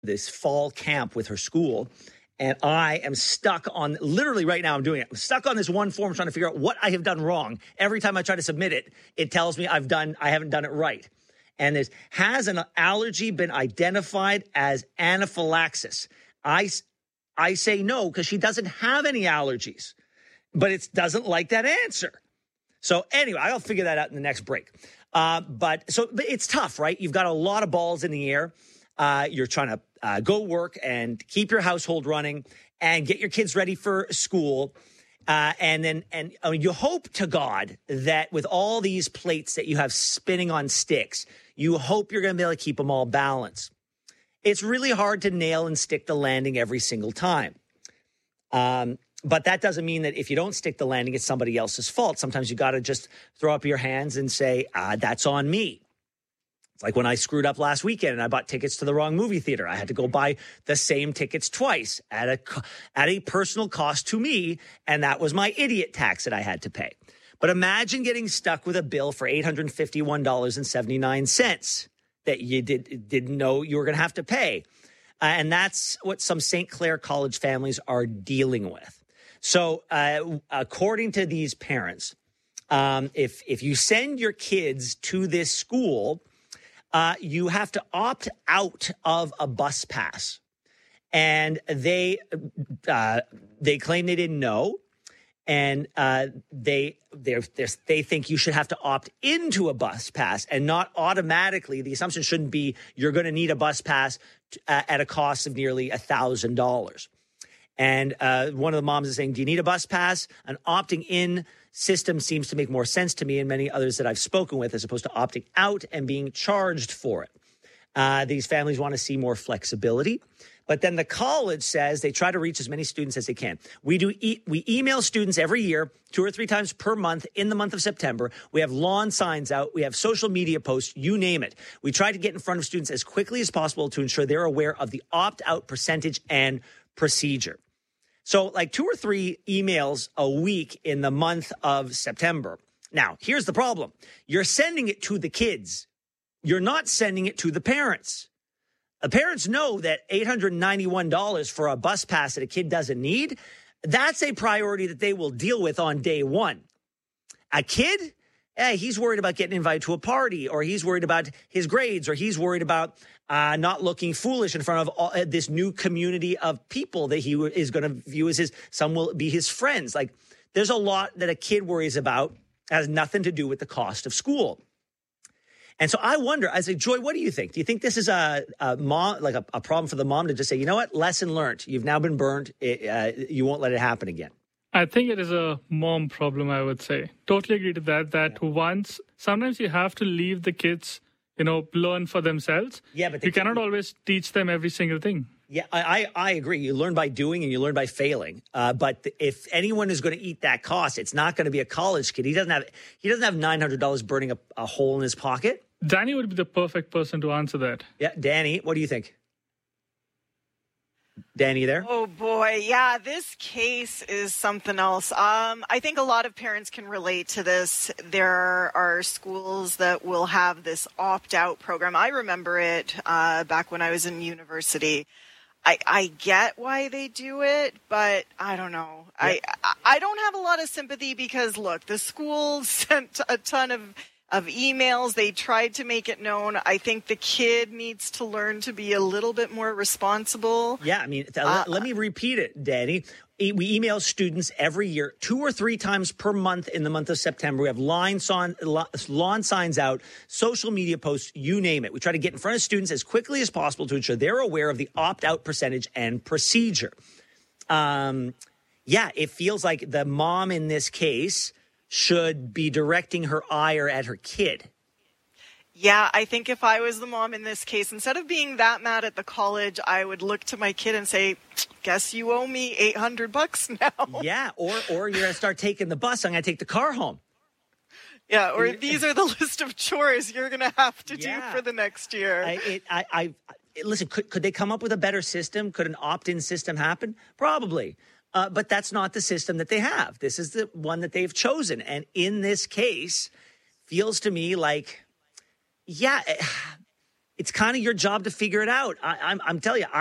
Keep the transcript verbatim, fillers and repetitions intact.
this fall camp with her school. And I am stuck on, literally right now I'm doing it. I'm stuck on this one form trying to figure out what I have done wrong. Every time I try to submit it, it tells me I've done, I haven't done it right. And there's, has an allergy been identified as anaphylaxis? I, I say no, because she doesn't have any allergies, but it doesn't like that answer. So anyway, I'll figure that out in the next break. Uh, but so but it's tough, right? You've got a lot of balls in the air. Uh, you're trying to uh, go work and keep your household running and get your kids ready for school. Uh, and then and uh, you hope to God that with all these plates that you have spinning on sticks, you hope you're going to be able to keep them all balanced. It's really hard to nail and stick the landing every single time. Um, but that doesn't mean that if you don't stick the landing, it's somebody else's fault. Sometimes you got to just throw up your hands and say, ah, that's on me. It's like when I screwed up last weekend and I bought tickets to the wrong movie theater. I had to go buy the same tickets twice at a, at a personal cost to me. And that was my idiot tax that I had to pay. But imagine getting stuck with a bill for eight hundred fifty-one dollars and seventy-nine cents that you did, didn't know you were going to have to pay. Uh, and that's what some Saint Clair College families are dealing with. So uh, according to these parents, um, if if you send your kids to this school, uh, you have to opt out of a bus pass. And they uh, they claim they didn't know. And uh, they they're, they're, they think you should have to opt into a bus pass and not automatically. The assumption shouldn't be you're going to need a bus pass t- uh, at a cost of nearly one thousand dollars. And uh, one of the moms is saying, do you need a bus pass? An opting in system seems to make more sense to me and many others that I've spoken with as opposed to opting out and being charged for it. Uh, these families want to see more flexibility. But then the college says they try to reach as many students as they can. We do e- we email students every year, two or three times per month in the month of September. We have lawn signs out. We have social media posts, you name it. We try to get in front of students as quickly as possible to ensure they're aware of the opt-out percentage and procedure. So like two or three emails a week in the month of September. Now, here's the problem. You're sending it to the kids. You're not sending it to the parents. The parents know that eight hundred ninety-one dollars for a bus pass that a kid doesn't need, that's a priority that they will deal with on day one. A kid, hey, he's worried about getting invited to a party, or he's worried about his grades, or he's worried about uh, not looking foolish in front of all, uh, this new community of people that he is going to view as his, some will be his friends. Like, there's a lot that a kid worries about, has nothing to do with the cost of school. And so I wonder, I say, Joy, what do you think? Do you think this is a, a mom, like a, a problem for the mom to just say, you know what, lesson learned. You've now been burned. It, uh, you won't let it happen again. I think it is a mom problem, I would say. Totally agree to that, that yeah. once, sometimes you have to leave the kids, you know, learn for themselves. Yeah, but you cannot always teach them every single thing. Yeah, I, I, I agree. You learn by doing and you learn by failing. Uh, but if anyone is going to eat that cost, it's not going to be a college kid. He doesn't have he doesn't have nine hundred dollars burning a, a hole in his pocket. Danny would be the perfect person to answer that. Yeah, Danny, what do you think? Danny, there? Oh, boy. Yeah, this case is something else. Um, I think a lot of parents can relate to this. There are schools that will have this opt-out program. I remember it uh, back when I was in university. I, I get why they do it, but I don't know. Yeah. I, I don't have a lot of sympathy because, look, the school sent a ton of of emails. They tried to make it known. I think the kid needs to learn to be a little bit more responsible. Yeah, I mean, th- uh, let me repeat it, Danny. We email students every year, two or three times per month in the month of September. We have line son, lawn signs out, social media posts, you name it. We try to get in front of students as quickly as possible to ensure they're aware of the opt-out percentage and procedure. Um, yeah, it feels like the mom in this case should be directing her ire at her kid. Yeah, I think if I was the mom in this case, instead of being that mad at the college, I would look to my kid and say, guess you owe me eight hundred bucks now. Yeah, or or you're going to start taking the bus. I'm going to take the car home. Yeah, or these are the list of chores you're going to have to yeah. do for the next year. I, it, I, I listen, could, could they come up with a better system? Could an opt-in system happen? Probably. Uh, but that's not the system that they have. This is the one that they've chosen. And in this case, feels to me like, yeah, it's kind of your job to figure it out. I, I'm, I'm telling you,